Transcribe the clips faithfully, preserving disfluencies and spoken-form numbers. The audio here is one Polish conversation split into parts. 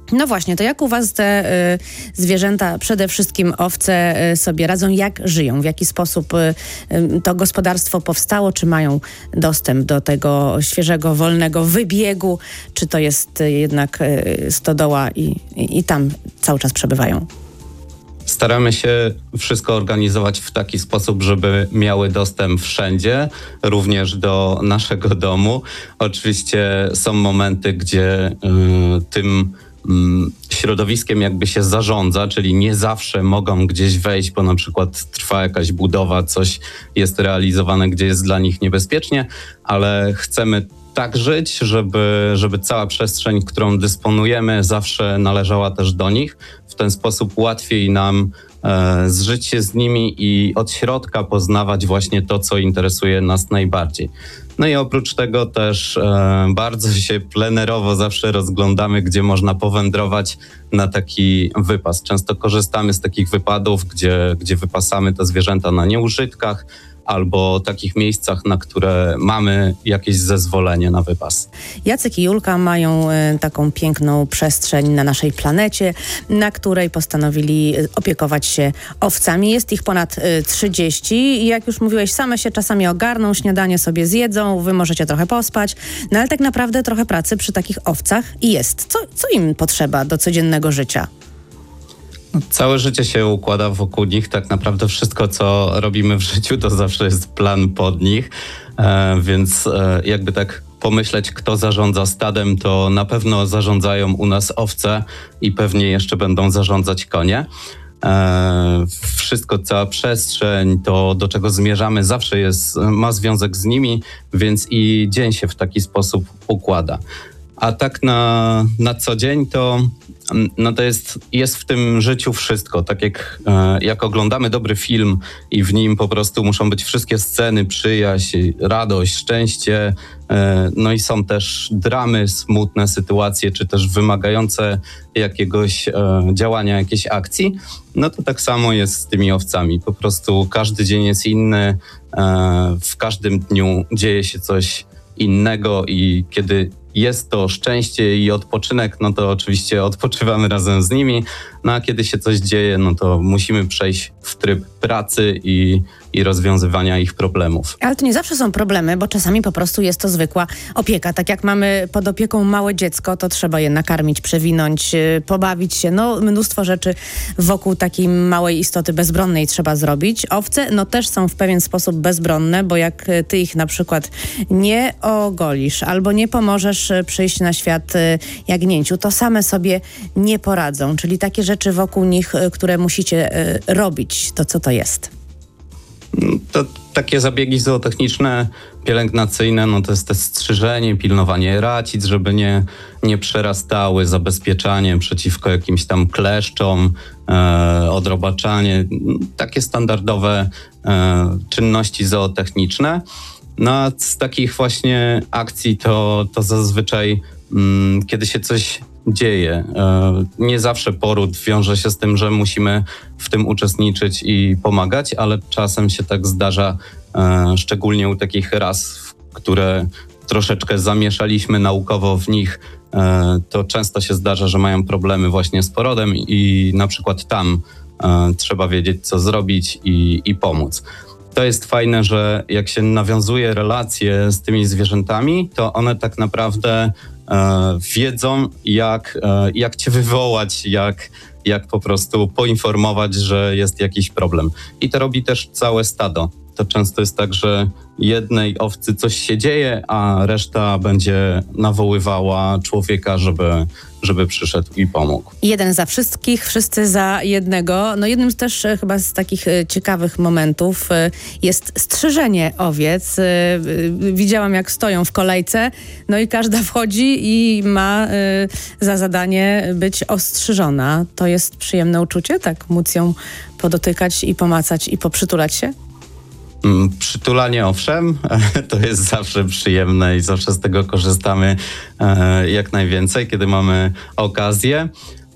No właśnie, to jak u was te y, zwierzęta, przede wszystkim owce, y, sobie radzą? Jak żyją? W jaki sposób y, y, to gospodarstwo powstało? Czy mają dostęp do tego świeżego, wolnego wybiegu? Czy to jest y, jednak y, stodoła i, i, i tam cały czas przebywają? Staramy się wszystko organizować w taki sposób, żeby miały dostęp wszędzie, również do naszego domu. Oczywiście są momenty, gdzie y, tym środowiskiem jakby się zarządza, czyli nie zawsze mogą gdzieś wejść, bo na przykład trwa jakaś budowa, coś jest realizowane, gdzie jest dla nich niebezpiecznie, ale chcemy tak żyć, żeby, żeby cała przestrzeń, którą dysponujemy, zawsze należała też do nich. W ten sposób łatwiej nam e, zżyć się z nimi i od środka poznawać właśnie to, co interesuje nas najbardziej. No i oprócz tego też e, bardzo się plenerowo zawsze rozglądamy, gdzie można powędrować na taki wypas. Często korzystamy z takich wypadów, gdzie, gdzie wypasamy te zwierzęta na nieużytkach, albo takich miejscach, na które mamy jakieś zezwolenie na wypas. Jacek i Julka mają y, taką piękną przestrzeń na naszej planecie, na której postanowili opiekować się owcami. Jest ich ponad y, trzydzieści i jak już mówiłeś, same się czasami ogarną, śniadanie sobie zjedzą, wy możecie trochę pospać, no ale tak naprawdę trochę pracy przy takich owcach jest. Co, co im potrzeba do codziennego życia? Całe życie się układa wokół nich. Tak naprawdę wszystko, co robimy w życiu, to zawsze jest plan pod nich. E, więc e, jakby tak pomyśleć, kto zarządza stadem, to na pewno zarządzają u nas owce i pewnie jeszcze będą zarządzać konie. E, wszystko, cała przestrzeń, to do czego zmierzamy, zawsze jest, ma związek z nimi, więc i dzień się w taki sposób układa. A tak na, na co dzień to, no to jest, jest w tym życiu wszystko. Tak jak, jak oglądamy dobry film i w nim po prostu muszą być wszystkie sceny, przyjaźń, radość, szczęście, no i są też dramy, smutne sytuacje, czy też wymagające jakiegoś działania, jakiejś akcji, no to tak samo jest z tymi owcami. Po prostu każdy dzień jest inny, w każdym dniu dzieje się coś innego i kiedy jest to szczęście i odpoczynek, no to oczywiście odpoczywamy razem z nimi, no a kiedy się coś dzieje, no to musimy przejść w tryb pracy i, i rozwiązywania ich problemów. Ale to nie zawsze są problemy, bo czasami po prostu jest to zwykła opieka. Tak jak mamy pod opieką małe dziecko, to trzeba je nakarmić, przewinąć, pobawić się. No mnóstwo rzeczy wokół takiej małej istoty bezbronnej trzeba zrobić. Owce no też są w pewien sposób bezbronne, bo jak ty ich na przykład nie ogolisz albo nie pomożesz przyjść na świat jagnięciu, to same sobie nie poradzą. Czyli takie rzeczy wokół nich, które musicie robić, to co to jest? To takie zabiegi zootechniczne, pielęgnacyjne, no to jest te strzyżenie, pilnowanie racic, żeby nie, nie przerastały, zabezpieczanie przeciwko jakimś tam kleszczom, e, odrobaczanie, takie standardowe e, czynności zootechniczne. No a z takich właśnie akcji to, to zazwyczaj mm, kiedy się coś dzieje. E, nie zawsze poród wiąże się z tym, że musimy w tym uczestniczyć i pomagać, ale czasem się tak zdarza, e, szczególnie u takich ras, które troszeczkę zamieszaliśmy naukowo w nich, e, to często się zdarza, że mają problemy właśnie z porodem i na przykład tam e, trzeba wiedzieć, co zrobić i, i pomóc. To jest fajne, że jak się nawiązuje relacje z tymi zwierzętami, to one tak naprawdę e, wiedzą, jak, e, jak cię wywołać, jak, jak po prostu poinformować, że jest jakiś problem. I to robi też całe stado. To często jest tak, że jednej owcy coś się dzieje, a reszta będzie nawoływała człowieka, żeby, żeby przyszedł i pomógł. Jeden za wszystkich, wszyscy za jednego. No jednym z też chyba z takich ciekawych momentów jest strzyżenie owiec. Widziałam, jak stoją w kolejce, no i każda wchodzi i ma za zadanie być ostrzyżona. To jest przyjemne uczucie, tak móc ją podotykać i pomacać i poprzytulać się? Przytulanie owszem, to jest zawsze przyjemne i zawsze z tego korzystamy jak najwięcej, kiedy mamy okazję.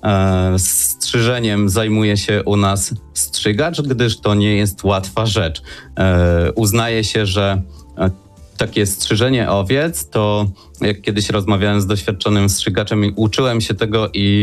Strzyżeniem zajmuje się u nas strzygacz, gdyż to nie jest łatwa rzecz. Uznaje się, że takie strzyżenie owiec to, jak kiedyś rozmawiałem z doświadczonym strzygaczem i uczyłem się tego i